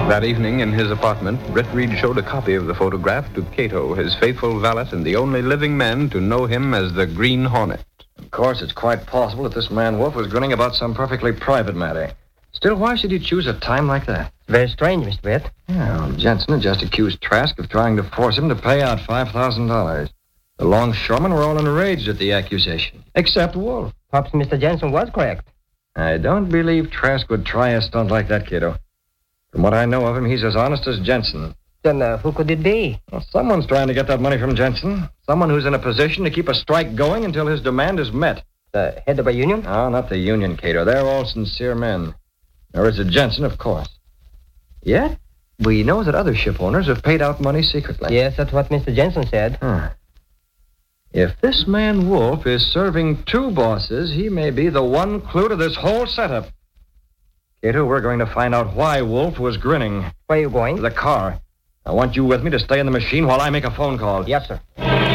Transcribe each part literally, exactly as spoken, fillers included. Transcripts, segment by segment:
That evening in his apartment, Britt Reed showed a copy of the photograph to Cato, his faithful valet and the only living man to know him as the Green Hornet. Of course, it's quite possible that this man Wolf was grinning about some perfectly private matter. Still, why should he choose a time like that? Very strange, Mister Britt. Yeah, well, Jensen had just accused Trask of trying to force him to pay out five thousand dollars. The longshoremen were all enraged at the accusation, except Wolf. Perhaps Mister Jensen was correct. I don't believe Trask would try a stunt like that, Cato. From what I know of him, he's as honest as Jensen. Then uh, who could it be? Well, someone's trying to get that money from Jensen. Someone who's in a position to keep a strike going until his demand is met. The head of a union? No, not the union, Cato. They're all sincere men. Nor is it Jensen, of course. Yet, we know that other ship owners have paid out money secretly. Yes, that's what Mister Jensen said. Huh. If this man Wolf is serving two bosses, he may be the one clue to this whole setup. Cato, we're going to find out why Wolf was grinning. Where are you going? To the car. I want you with me to stay in the machine while I make a phone call. Yes, sir.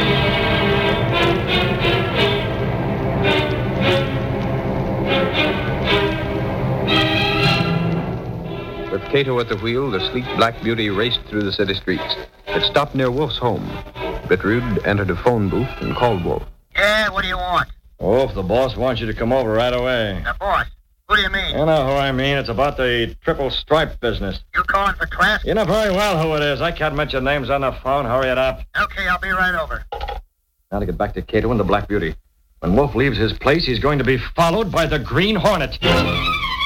With Cato at the wheel, the sleek black beauty raced through the city streets. It stopped near Wolf's home. Britt Reed entered a phone booth and called Wolf. Yeah, what do you want? Wolf, the boss wants you to come over right away. The boss? Who do you mean? You know who I mean. It's about the triple stripe business. You calling for Trask? You know very well who it is. I can't mention names on the phone. Hurry it up. Okay, I'll be right over. Now to get back to Cato and the Black Beauty. When Wolf leaves his place, he's going to be followed by the Green Hornet.